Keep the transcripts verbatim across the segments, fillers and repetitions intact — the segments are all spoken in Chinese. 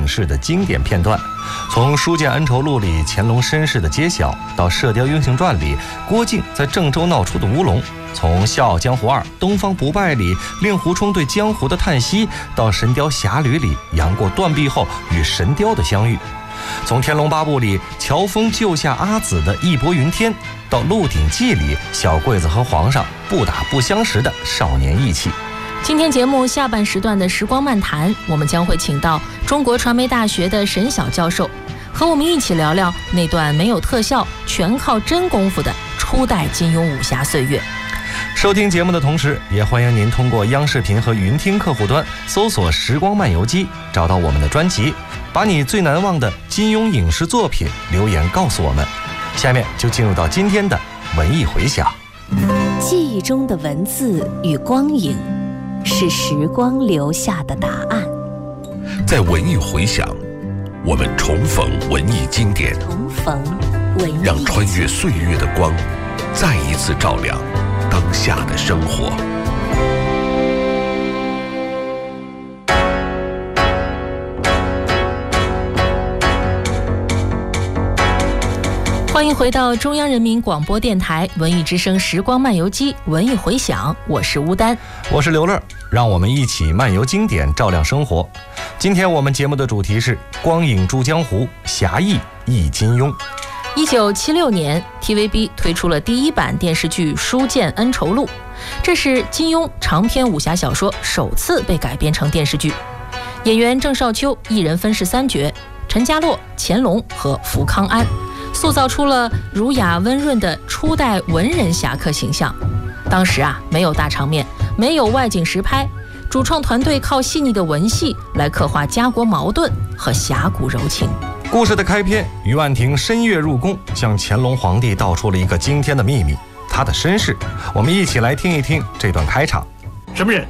视的经典片段，从《书剑恩仇录》里乾隆身世的揭晓，到《射雕英雄传》里郭靖在郑州闹出的乌龙，从《笑傲江湖二》东方不败里令狐冲对江湖的叹息，到《神雕侠侣》里杨过断臂后与神雕的相遇，从《天龙八部》里乔峰救下阿紫的义薄云天，到《鹿鼎记》里小桂子和皇上不打不相识的少年义气。 今天节目下半时段的时光漫谈，我们将会请到中国传媒大学的沈晓教授，和我们一起聊聊那段没有特效全靠真功夫的初代金庸武侠岁月。 收听节目的同时，也欢迎您通过央视频和云听客户端搜索时光漫游记，找到我们的专辑，把你最难忘的金庸影视作品留言告诉我们。下面就进入到今天的文艺回响。 记忆中的文字与光影，是时光留下的答案。 在文艺回响，我们重逢文艺经典， 重逢文艺， 让穿越岁月的光再一次照亮当下的生活。 欢迎回到中央人民广播电台文艺之声时光漫游记文艺回响，我是吴丹， 我是刘乐，让我们一起漫游经典，照亮生活。今天我们节目的主题是光影诸江湖，侠义忆金庸。 一九七六年 T V B 推出了第一版电视剧《书剑恩仇录》，这是金庸长篇武侠小说首次被改编成电视剧。演员郑少秋一人分饰三角，陈家洛、乾隆和福康安，塑造出了儒雅温润的初代文人侠客形象。当时啊，没有大场面，没有外景实拍，主创团队靠细腻的文戏来刻画家国矛盾和侠骨柔情。 故事的开篇，于万庭深夜入宫，向乾隆皇帝道出了一个惊天的秘密，他的身世。我们一起来听一听这段开场。 什么人？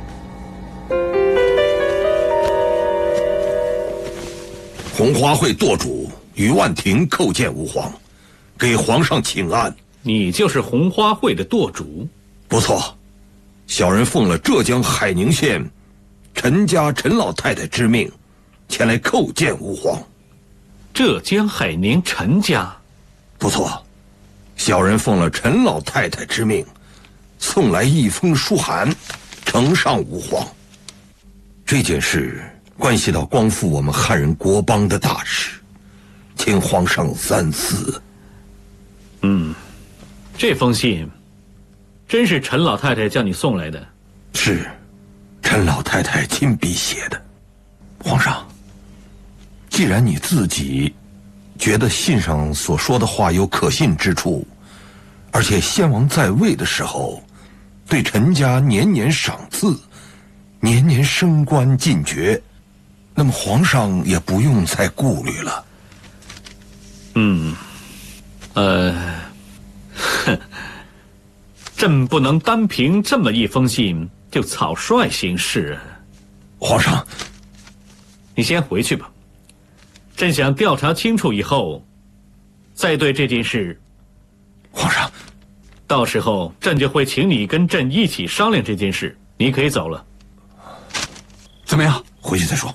红花会舵主于万庭叩见吾皇，给皇上请安。 你就是红花会的舵主？ 不错，小人奉了浙江海宁县陈家陈老太太之命，前来叩见吾皇。 浙江海宁陈家？ 不错，小人奉了陈老太太之命，送来一封书函，呈上吾皇。这件事关系到光复我们汉人国邦的大事，请皇上三思。 嗯，这封信真是陈老太太叫你送来的？ 是，陈老太太亲笔写的。皇上，既然你自己觉得信上所说的话有可信之处，而且先王在位的时候对陈家年年赏赐，年年升官进爵，那么皇上也不用再顾虑了。 嗯，呃，哼，朕不能单凭这么一封信就草率行事。 皇上， 你先回去吧，朕想调查清楚以后，再对这件事。 皇上， 到时候朕就会请你跟朕一起商量这件事。你可以走了。 怎么样？回去再说。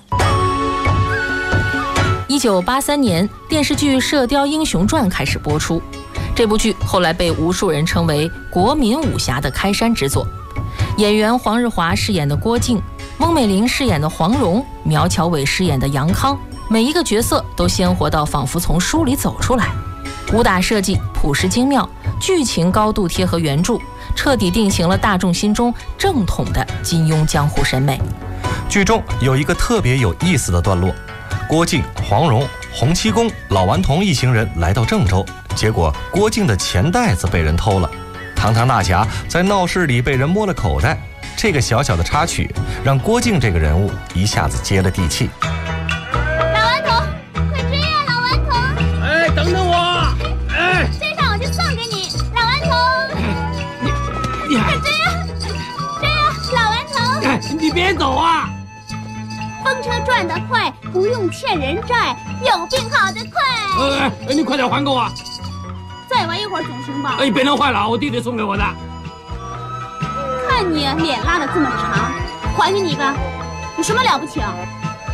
一九八三年，电视剧《射雕英雄传》开始播出。这部剧后来被无数人称为国民武侠的开山之作。演员黄日华饰演的郭靖，翁美玲饰演的黄蓉，苗侨伟饰演的杨康，每一个角色都鲜活到仿佛从书里走出来。武打设计朴实精妙，剧情高度贴合原著，彻底定型了大众心中正统的金庸江湖审美。 剧中有一个特别有意思的段落，郭靖、黄蓉、洪七公、老顽童一行人来到郑州，结果郭靖的钱袋子被人偷了，堂堂大侠在闹市里被人摸了口袋。这个小小的插曲让郭靖这个人物一下子接了地气。 老顽童，快追呀，老顽童！ 哎，等等我！哎， 追上我就送给你，老顽童！ 你你还快追呀，追呀，老顽童！ 哎，你别走啊！ 风车转得快，不用欠人债，有病好得快。 哎，你快点还给我！ 再玩一会儿总行吧？ 哎，别弄坏了，我弟弟送给我的。 看你脸拉得这么长，还给你吧，有什么了不起啊？